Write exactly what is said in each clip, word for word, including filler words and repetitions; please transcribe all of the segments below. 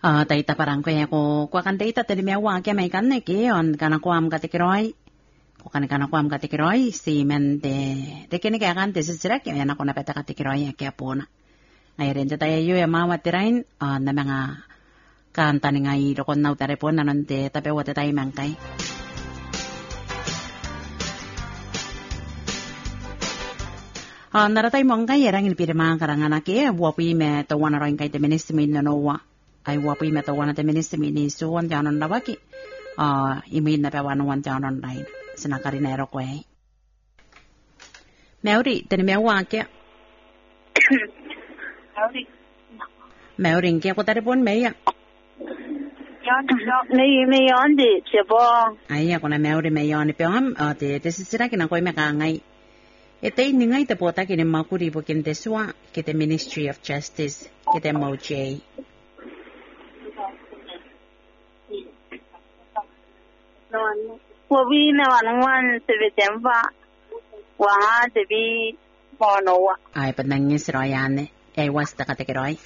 Ah, taita parang ko ya ko kwa kan taita tadi mewa ke mai kan ne ke on kana ko am katikiroi. Ko kan kana ko am katikiroi si mente. De kene ke kan te sisira ke na ko na peta katikiroi ke apona. Ai rente tayo yo ya mawa tirain na mga kanta ni ngai ro kon na utare pona nante tape wate tai mangkai. Ah, naratay mongkai erang il pirma karangana ke wapi me to wana ro kai te ministry no wa. Ai wapi me to wana te ministry ni so wan janon dabaki. Ah, imin na pe wana wan janon dai. Sinakari na ro ko ai. Meuri te mewa ke. Meuri. Meuri ke ko tare pon meya. Nei me yandi chebo. Ai ya kona meuri me yoni pe am te te sisira kina koi me ka ngai. E te ningai te pota ki ne makuri po kin te sua ki te Ministry of Justice ki te M O J. Wabi na wanwan sebe tempa. Wa te bi mono wa. Ai pa nangis royane. E was ta katekiroi.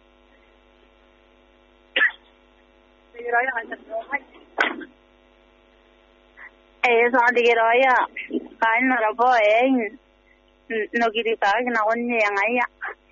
Eh sa digeroya. Kain na rabo eh. No kiri ka na onne yang aya.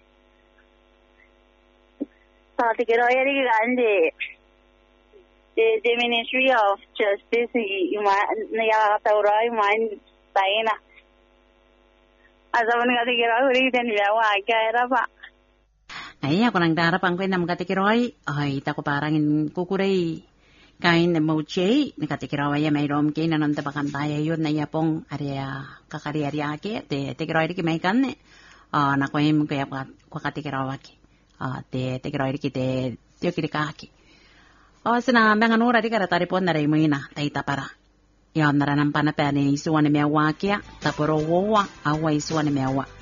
Sa digeroya ri gande. The, the Ministry of Justice na ya taurai man taina. Asaban ka digeroya ri den ya wa ka era pa. Ai ako nang darapang ko nam katekiroi. Ai ta ko parang kukuray. Kain M O J, nakatikirawa ya may rom kay nanon tapakan tayo yun na yapong area kakari-area ke te tikirawa ki may kan ne ah nakoy mo kaya kwa katikirawa ki ah te tikirawa ki te tiyo kirikaki oh sina mga nura di kara tari pon na rin mo ina taita para yon naranang panapya ni isuwa ni mewa kya tapuro wowa awa isuwa ni mewa